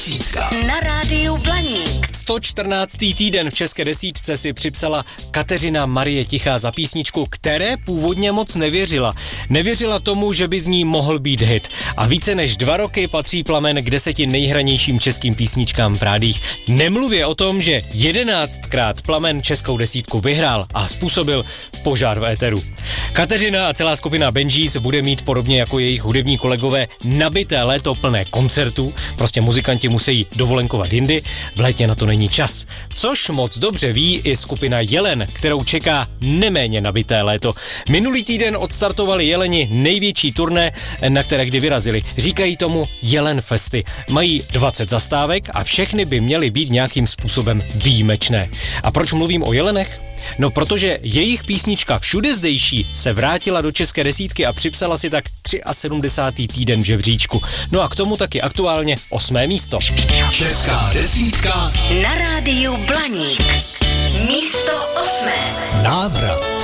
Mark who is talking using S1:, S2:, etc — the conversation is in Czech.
S1: desítka
S2: na rádiu Blaník.
S3: 114. týden v České desítce si připsala Kateřina Marie Tichá za písničku, které původně moc nevěřila. Nevěřila tomu, že by z ní mohl být hit. A více než 2 roky patří Plamen k 10 nejhranějším českým písničkám v rádiích. Nemluvě o tom, že 11krát Plamen českou desítku vyhrál a způsobil požár v éteru. Kateřina a celá skupina Benjis bude mít podobně jako jejich hudební kolegové nabité léto plné koncertů. Prostě muzikanti musí dovolenkovat jindy, v létě na to není čas. Což moc dobře ví i skupina Jelen, kterou čeká neméně nabité léto. Minulý týden odstartovali Jeleni největší turné, na které kdy vyrazili. Říkají tomu Jelen Festy. Mají 20 zastávek a všechny by měly být nějakým způsobem výjimečné. A proč mluvím o Jelenech? No, protože jejich písnička Všude zdejší se vrátila do české desítky a připsala si tak 73. týden v žebříčku. No a k tomu taky aktuálně 8. místo.
S1: Česká desítka
S2: Na rádiu Blaník. Místo 8.
S1: návrat.